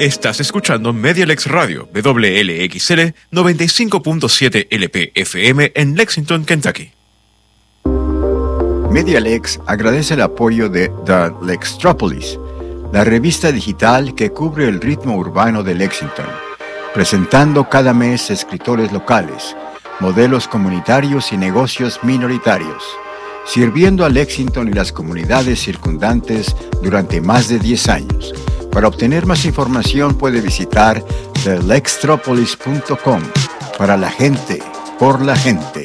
Estás escuchando Medialex Radio, WLXL 95.7 LP FM en Lexington, Kentucky. Medialex agradece el apoyo de The Lextropolis, la revista digital que cubre el ritmo urbano de Lexington, presentando cada mes escritores locales, modelos comunitarios y negocios minoritarios, sirviendo a Lexington y las comunidades circundantes durante más de 10 años. Para obtener más información puede visitar thelextropolis.com. Para la gente, por la gente.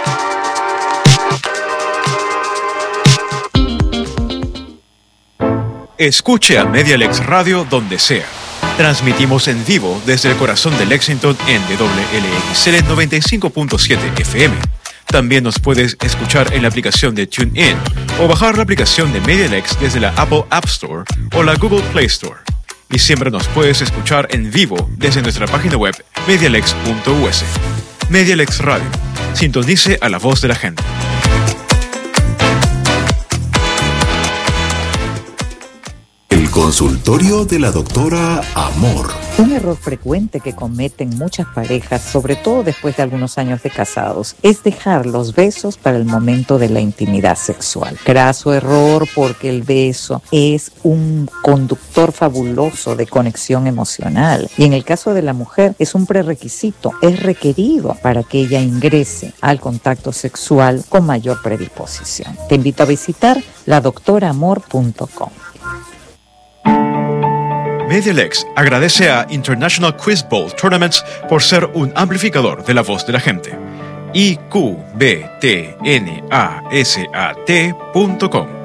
Escuche a Medialex Radio donde sea. Transmitimos en vivo desde el corazón de Lexington en WLXL 95.7 FM. También nos puedes escuchar en la aplicación de TuneIn o bajar la aplicación de Medialex desde la Apple App Store o la Google Play Store. Y siempre nos puedes escuchar en vivo desde nuestra página web medialex.us. Medialex Radio. Sintonice a la voz de la gente. El consultorio de la doctora Amor. Un error frecuente que cometen muchas parejas, sobre todo después de algunos años de casados, es dejar los besos para el momento de la intimidad sexual. Craso error, porque el beso es un conductor fabuloso de conexión emocional y en el caso de la mujer es un prerequisito, es requerido para que ella ingrese al contacto sexual con mayor predisposición. Te invito a visitar ladoctoramor.com. Medialex agradece a International Quiz Bowl Tournaments por ser un amplificador de la voz de la gente. IQBTNASAT.com